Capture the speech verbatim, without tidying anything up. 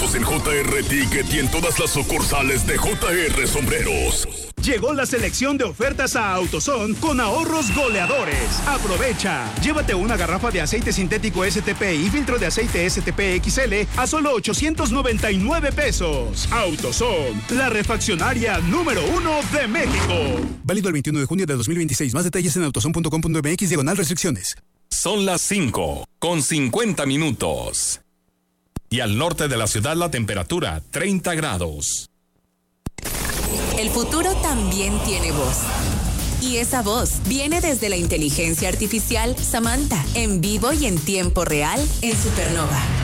descuentos en J R Ticket y en todas las sucursales de J R Sombreros. Llegó la selección de ofertas a AutoZone con ahorros goleadores. Aprovecha. Llévate una garrafa de aceite sintético S T P y filtro de aceite S T P X L a solo ochocientos noventa y nueve pesos. AutoZone, la refaccionaria número uno de México. Válido el veintiuno de junio de dos mil veintiséis. Más detalles en autozone punto com punto m x diagonal restricciones. Son las cinco con cincuenta minutos. Y al norte de la ciudad la temperatura treinta grados. El futuro también tiene voz. Y esa voz viene desde la inteligencia artificial Samantha, en vivo y en tiempo real en Supernova.